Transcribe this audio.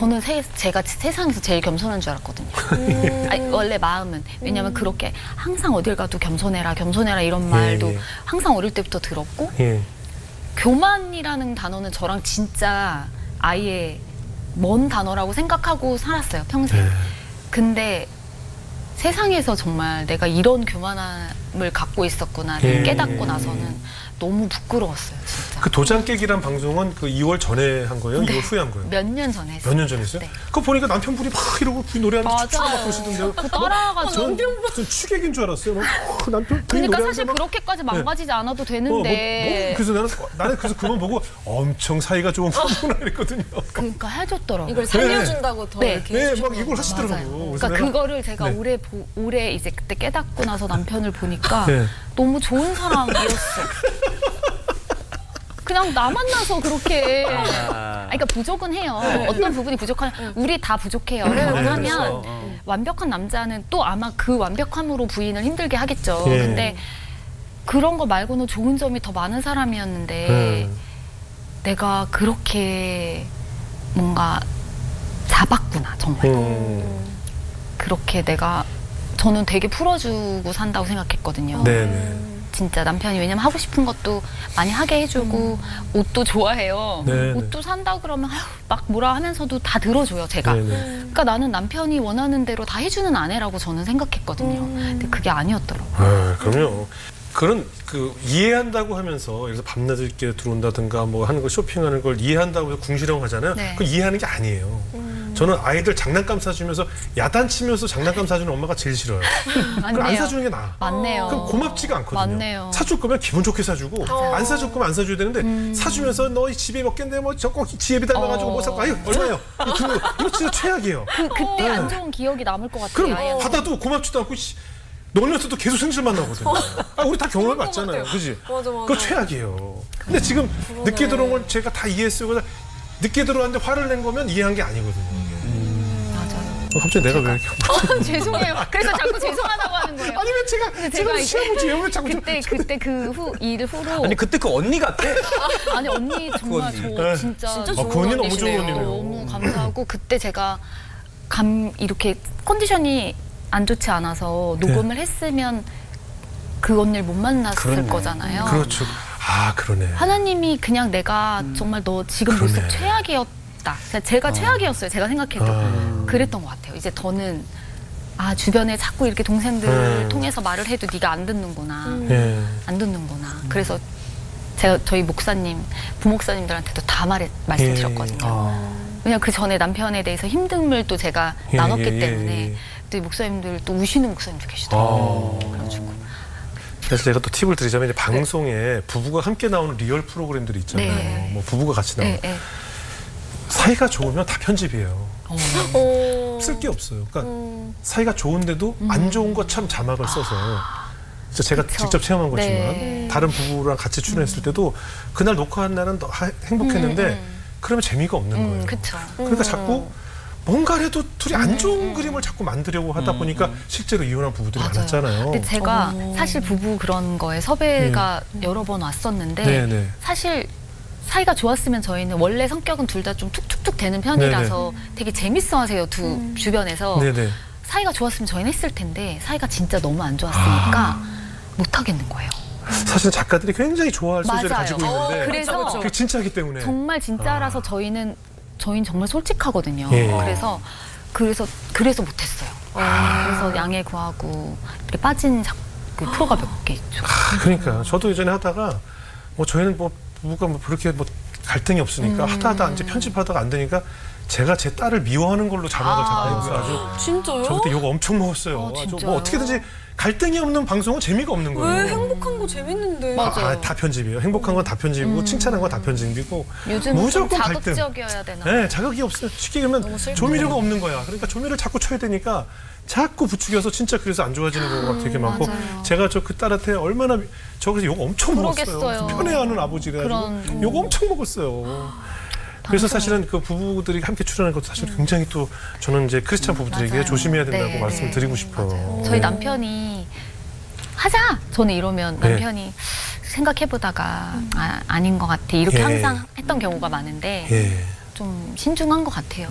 저는 제가 세상에서 제일 겸손한 줄 알았거든요. 아니, 원래 마음은. 왜냐면 그렇게 항상 어딜 가도 겸손해라, 겸손해라 이런 말도 항상 어릴 때부터 들었고 교만이라는 단어는 저랑 진짜 아예 먼 단어라고 생각하고 살았어요, 평생. 근데 세상에서 정말 내가 이런 교만함을 갖고 있었구나를 깨닫고 나서는 너무 부끄러웠어요, 진짜. 그 도장 깨기란 방송은 그 2월 전에 한 거예요? 네. 2월 후에 한 거예요? 몇 년 전에 했어요. 몇 년 전에 했어요? 네. 그거 보니까 남편분이 막 이러고 노래하는 거 춤추고 막 그러시던데요. 그 따라가지고. 무슨 추객인 줄 알았어요. 남편 그러니까 사실 그렇게까지 망가지지 않아도 되는데. 그래서 나는 그래서 그만 보고 엄청 사이가 좋은 부부구나 이랬거든요. 그러니까 해줬더라고요. 이걸 살려준다고 더 이렇게 네, 해주는 막 이걸 하시더라고요. 맞아요. 그러니까 그거를 제가 올해 이제 그때 깨닫고 나서 남편을 보니까 너무 좋은 사람이었어. 그냥 나 만나서 그렇게. 그러니까 부족은 해요. 어떤 부분이 부족하냐. 우리 다 부족해요. 하면 완벽한 남자는 또 아마 그 완벽함으로 부인을 힘들게 하겠죠. 근데 그런 거 말고는 좋은 점이 더 많은 사람이었는데 내가 그렇게 뭔가 잡았구나, 정말. 그렇게 저는 되게 풀어주고 산다고 생각했거든요. 네네. 진짜 남편이 왜냐면 하고 싶은 것도 많이 하게 해주고 옷도 좋아해요. 옷도 산다 그러면 막 뭐라 하면서도 다 들어줘요, 제가. 그러니까 나는 남편이 원하는 대로 다 해주는 아내라고 저는 생각했거든요. 근데 그게 아니었더라고요. 그럼요. 그런 이해한다고 하면서 여기서 밤낮을게 들어온다든가 뭐 하는 거 쇼핑하는 걸 이해한다고 해서 궁시렁 하잖아요. 그거 이해하는 게 아니에요. 저는 아이들 장난감 사주면서 야단치면서 장난감 사주는 엄마가 제일 싫어요. 그럼 안 사주는 게 나아. 맞네요. 그럼 고맙지가 않거든요. 맞네요. 사줄 거면 기분 좋게 사주고 안 사줄 거면 안 사줘야 되는데 사주면서 너 집에 먹겠네 뭐 저 꼭 지혜비 닮아가지고 뭐 사고 아유 얼마예요? 이거 진짜 최악이에요. 그때 안 좋은 기억이 남을 것 같아요. 그럼 받아도 고맙지도 않고 놀면서도 계속 승질만 나거든요. 우리 다 경험해 봤잖아요. 그지? 맞아. 그거 최악이에요. 근데 지금 늦게 들어온 걸 제가 다 이해했어요. 늦게 들어왔는데 화를 낸 거면 이해한 게 아니거든요. 맞아요. 갑자기 내가 왜 이렇게 죄송해요. 그래서 자꾸 죄송하다고 하는 거예요. 아니 왜 제가 시험을지 왜 자꾸 그때 일 후로 아니 그때 그 언니 같아. 아니 언니 정말 저 진짜 그 언니 너무 좋은 언니네요. 너무 감사하고 그때 제가 이렇게 컨디션이 안 좋지 않아서 녹음을 했으면 그 언니를 못 만났을 거잖아요. 그렇죠. 아 그러네. 하나님이 그냥 내가 정말 너 지금 모습 최악이었다. 제가 최악이었어요. 제가 생각해도 그랬던 것 같아요. 이제 더는 주변에 자꾸 이렇게 동생들 통해서 말을 해도 네가 안 듣는구나. 안 듣는구나. 그래서 제가 저희 부목사님들한테도 다 말씀드렸거든요. 왜냐면 그 전에 남편에 대해서 힘듦을 또 제가 나눴기 때문에 또 목사님들 또 우시는 목사님도 계시더라고요. 그래가지고. 그래서 제가 또 팁을 드리자면 이제 방송에 부부가 함께 나오는 리얼 프로그램들이 있잖아요. 뭐 부부가 같이 나오는. 사이가 좋으면 다 편집이에요. 쓸 게 없어요. 그러니까 사이가 좋은데도 안 좋은 것처럼 자막을 써서 제가 직접 체험한 거지만 다른 부부랑 같이 출연했을 때도 그날 녹화한 날은 더 행복했는데 그러면 재미가 없는 거예요. 그러니까 자꾸 뭔가를 해도 둘이 안 좋은 그림을 자꾸 만들려고 하다 보니까 실제로 이혼한 부부들이 많았잖아요. 근데 제가 사실 부부 그런 거에 섭외가 여러 번 왔었는데 사실 사이가 좋았으면 저희는 원래 성격은 둘 다 좀 툭툭툭 되는 편이라서 되게 재밌어 하세요, 주변에서. 사이가 좋았으면 저희는 했을 텐데 사이가 진짜 너무 안 좋았으니까 못 하겠는 거예요. 사실 작가들이 굉장히 좋아할 소재를 가지고 있는데 그래서 그게 진짜이기 때문에 정말 진짜라서 저희는 정말 솔직하거든요. 그래서 못했어요. 그래서 양해 구하고 이렇게 빠진 그 프로가 몇 개 있죠. 그러니까 저도 예전에 하다가 저희는 부부가 그렇게 갈등이 없으니까 하다 이제 편집하다가 안 되니까 제가 제 딸을 미워하는 걸로 자막을 잡고 아주 진짜요? 저 그때 욕 엄청 먹었어요. 아주 어떻게든지 갈등이 없는 방송은 재미가 없는 거예요. 왜 행복한 거 재밌는데? 다 편집이에요. 행복한 건 다 편집이고 칭찬한 건 다 편집이고 요즘 무조건 자극적이어야 되나? 자극이 없어. 쉽게 얘기하면 조미료가 없는 거야. 그러니까 조미료를 자꾸 쳐야 되니까 자꾸 부추겨서 진짜 그래서 안 좋아지는 경우가 되게 많고 제가 그 딸한테 얼마나 그래서 욕 엄청 먹었어요. 편애하는 아버지래 가지고 욕 엄청 먹었어요. 그래서 사실은 그 부부들이 함께 출연하는 것도 사실 굉장히 또 저는 이제 크리스찬 부부들에게 조심해야 된다고 말씀을 드리고 싶어요. 저희 남편이 하자! 저는 이러면 남편이 생각해보다가 아닌 것 같아. 이렇게 항상 했던 경우가 많은데 좀 신중한 것 같아요.